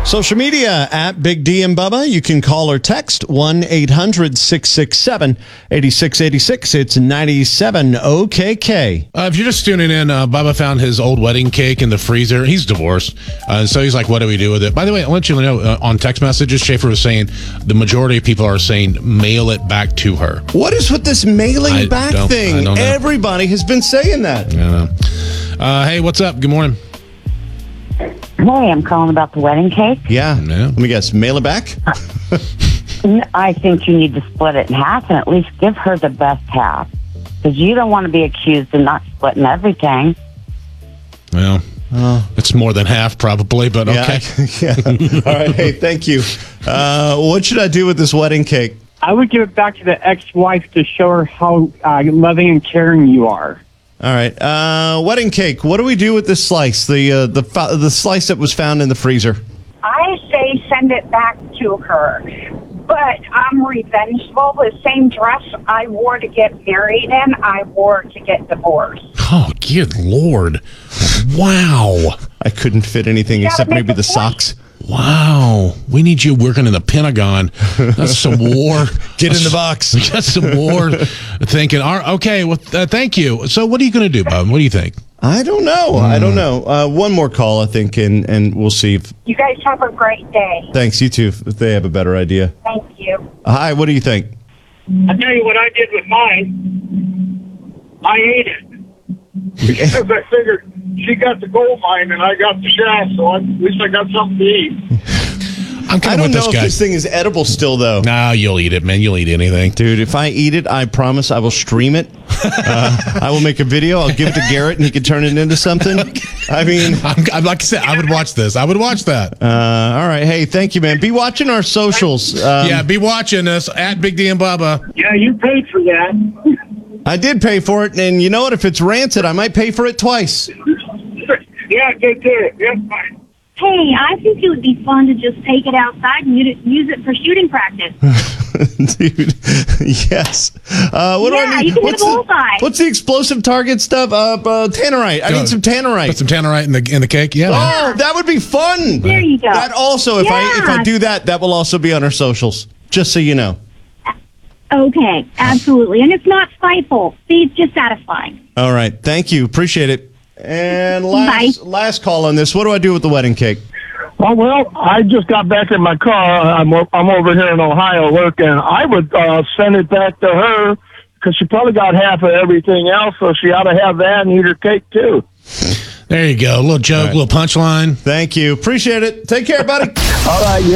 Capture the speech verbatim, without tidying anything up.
Social media at Big D and Bubba. You can call or text one eight hundred six six seven eight six eight six. It's ninety-seven O K K. Uh, if you're just tuning in, uh, Bubba found his old wedding cake in the freezer. He's divorced. Uh, so he's like, what do we do with it? By the way, I'll let you know uh, on text messages, Schaefer was saying the majority of people are saying mail it back to her. What is with this mailing I back don't- I thing? don't know. Everybody has been saying that. Yeah. Uh, hey, what's up? Good morning. Hey, I'm calling about the wedding cake. Yeah. Yeah. Let me guess. Mail it back? N- I think you need to split it in half and at least give her the best half. Because you don't want to be accused of not splitting everything. Well, it's more than half probably, but okay. Yeah. yeah. All right. Hey, thank you. Uh, what should I do with this wedding cake? I would give it back to the ex-wife to show her how uh, loving and caring you are. All right. Uh, wedding cake. What do we do with this slice? The uh, the fa- the slice that was found in the freezer. I say send it back to her. But I'm revengeful. The same dress I wore to get married in, I wore to get divorced. Oh, good Lord. Wow. I couldn't fit anything gotta except make maybe a the point. socks. Wow. We need you working in the Pentagon. That's some war. Get in the box. That's some war thinking. All right, okay, well, uh, thank you. So what are you going to do, Bob? What do you think? I don't know. I don't know. Uh, one more call, I think, and, and we'll see. If, You guys have a great day. thanks, you too, if they have a better idea. Thank you. Hi, what do you think? I'll tell you what I did with mine. I ate it. Because I figured she got the gold mine and I got the shaft, so I, at least I got something to eat. I'm I kind of don't with know this if guy. this thing is edible still, though. Nah, you'll eat it, man. You'll eat anything. Dude, if I eat it, I promise I will stream it. Uh, I will make a video. I'll give it to Garrett, and he can turn it into something. I mean, I'm, I'm like I said, I would watch this. I would watch that. uh, all right. Hey, thank you, man. Be watching our socials. Um, yeah, be watching us at Big D and Bubba. Yeah, you paid for that. I did pay for it, and you know what? If it's rancid, I might pay for it twice. Yeah, take care. Yeah, fine. Hey, I think it would be fun to just take it outside and use it, use it for shooting practice. Dude, yes. Uh, what do Yeah, I need? you can hit what's, a the, bullseye. what's the explosive target stuff? Uh, uh, tannerite. I Go. need some Put tannerite. some tannerite in the in the cake. Yeah. Oh, that would be fun. There you go. That also, if I if I Yeah. do that, that will also be on our socials. Just so you know. Okay, absolutely. And it's not spiteful. See, it's just satisfying. All right. Thank you. Appreciate it. And last Bye. last call on this. What do I do with the wedding cake? Oh, well, I just got back in my car. I'm, o- I'm over here in Ohio working. I would uh, send it back to her because she probably got half of everything else, so she ought to have that and eat her cake, too. There you go. A little joke, All right. little punchline. Thank you. Appreciate it. Take care, buddy. All right,